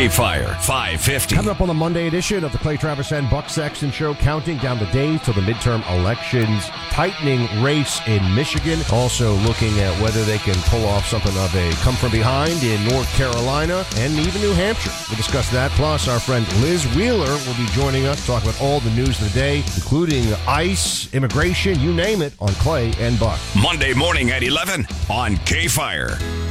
K-Fire 550. Coming up on the Monday edition of the Clay Travis and Buck Sexton Show, counting down the days till the midterm elections, tightening race in Michigan, also looking at whether they can pull off something of a come from behind in North Carolina and even New Hampshire. We'll discuss that. Plus, our friend Liz Wheeler will be joining us to talk about all the news of the day, including ICE, immigration, you name it, on Clay and Buck. Monday morning at 11 on K-Fire.